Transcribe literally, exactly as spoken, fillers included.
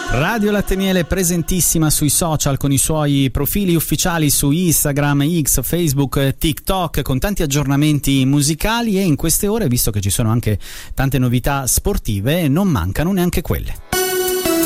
Radio Latte Miele presentissima sui social con i suoi profili ufficiali su Instagram, X, Facebook, TikTok, con tanti aggiornamenti musicali, e in queste ore, visto che ci sono anche tante novità sportive, non mancano neanche quelle.